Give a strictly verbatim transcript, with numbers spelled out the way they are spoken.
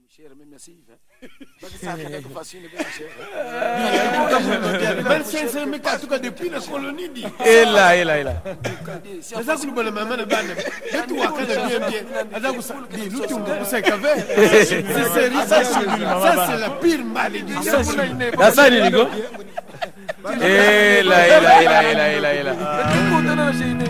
cher même merci ça fait facile bien cher ben c'est mais en tout cas depuis la colonie dit et là et là et là ça que nous bonne maman na bana et toi quand bien bien azaku ça dit nous tu me sais qu'avec c'est ça c'est la pire malédiction ça ça Nico et là et là et là et là et là